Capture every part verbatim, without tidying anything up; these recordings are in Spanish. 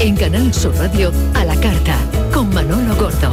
En Canal Sur Radio, a la carta, con Manolo Gordo.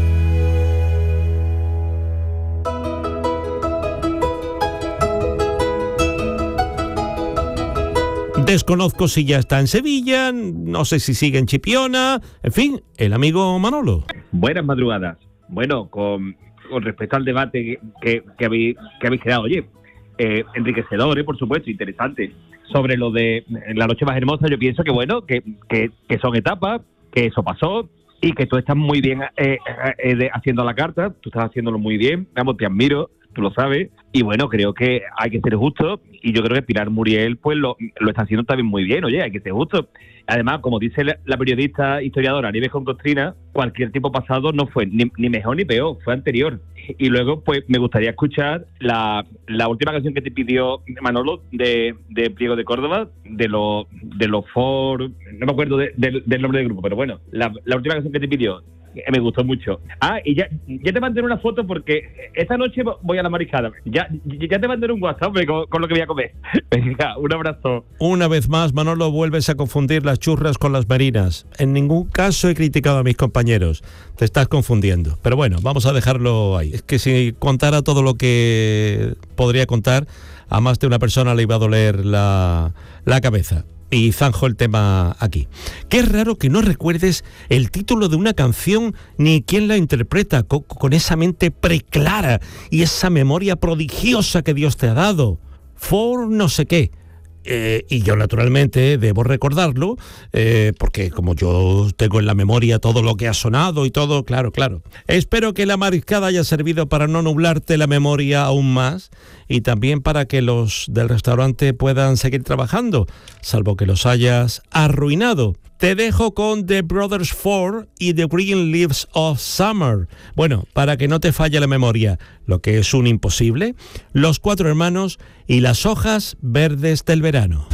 Desconozco si ya está en Sevilla, no sé si sigue en Chipiona, en fin, el amigo Manolo. Buenas madrugadas. Bueno, con, con respecto al debate que, que, que, habéis, que habéis creado, oye, eh, enriquecedor, eh, por supuesto, interesante. Sobre lo de la noche más hermosa, yo pienso que bueno, que, que, que son etapas, que eso pasó y que tú estás muy bien eh, eh, de, haciendo la carta, tú estás haciéndolo muy bien, vamos, te admiro, tú lo sabes, y bueno, creo que hay que ser justo, y yo creo que Pilar Muriel pues lo, lo está haciendo también muy bien, oye, hay que ser justo. Además, como dice la, la periodista historiadora Nieves Concostrina, cualquier tiempo pasado no fue ni, ni mejor ni peor, fue anterior. Y luego, pues, me gustaría escuchar la, la última canción que te pidió Manolo de, de Pliego de Córdoba, de los de los Ford, no me acuerdo de, de, del nombre del grupo, pero bueno, la, la última canción que te pidió, me gustó mucho. Ah, y ya, ya te mandé una foto porque esta noche voy a la mariscada. Ya, ya te mandé un WhatsApp con, con lo que voy a comer. Venga, un abrazo. Una vez más, Manolo, vuelves a confundir las churras con las marinas. En ningún caso he criticado a mis compañeros. Te estás confundiendo. Pero bueno, vamos a dejarlo ahí. Es que si contara todo lo que podría contar, a más de una persona le iba a doler la, la cabeza. Y zanjo el tema aquí. Qué raro que no recuerdes el título de una canción ni quién la interpreta, con, con esa mente preclara y esa memoria prodigiosa que Dios te ha dado. For no sé qué. Eh, y yo naturalmente debo recordarlo, eh, porque como yo tengo en la memoria todo lo que ha sonado y todo, claro, claro. Espero que la mariscada haya servido para no nublarte la memoria aún más y también para que los del restaurante puedan seguir trabajando, salvo que los hayas arruinado. Te dejo con The Brothers Four y The Green Leaves of Summer. Bueno, para que no te falle la memoria, lo que es un imposible, Los Cuatro Hermanos y Las Hojas Verdes del Verano.